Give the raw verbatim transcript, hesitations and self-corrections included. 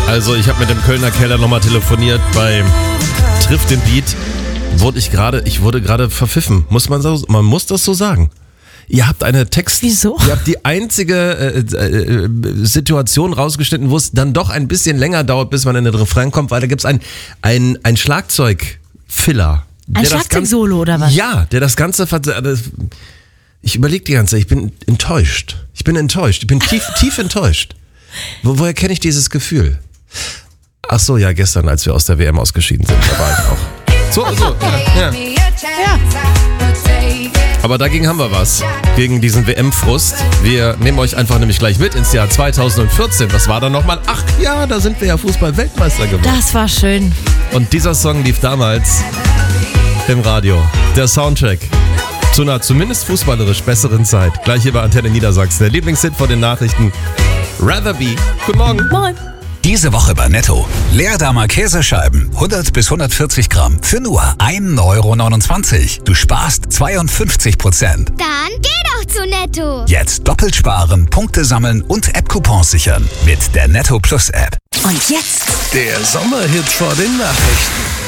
Also ich habe mit dem Kölner Keller nochmal telefoniert. Bei Triff den Beat wurde ich gerade, ich wurde gerade verpfiffen. Muss man so, man muss das so sagen. Ihr habt eine Text... Wieso? Ihr habt die einzige äh, äh, Situation rausgeschnitten, wo es dann doch ein bisschen länger dauert, bis man in den Refrain kommt, weil da gibt es ein, ein, ein Schlagzeug-Filler. Ein Schlagzeug-Solo oder was? Ja, der das Ganze... Ich überlege die ganze Zeit, ich bin enttäuscht. Ich bin enttäuscht. Ich bin tief, tief enttäuscht. Wo, woher kenne ich dieses Gefühl? Ach so, ja, gestern, als wir aus der W M ausgeschieden sind, da war ich auch. So, so, ja, ja. Ja. Aber dagegen haben wir was. Gegen diesen W M-Frust. Wir nehmen euch einfach nämlich gleich mit ins Jahr zweitausendvierzehn. Was war da nochmal? Ach ja, da sind wir ja Fußball-Weltmeister geworden. Das war schön. Und dieser Song lief damals im Radio. Der Soundtrack zu einer zumindest fußballerisch besseren Zeit. Gleich hier bei Antenne Niedersachsen. Der Lieblingshit vor den Nachrichten. Rather Be. Guten Morgen. Moin. Diese Woche bei Netto. Leerdammer Käsescheiben, hundert bis hundertvierzig Gramm für nur ein Euro neunundzwanzig. Du sparst zweiundfünfzig Prozent. Dann geh doch zu Netto. Jetzt doppelt sparen, Punkte sammeln und App-Coupons sichern mit der Netto Plus App. Und jetzt Der Sommerhit vor den Nachrichten.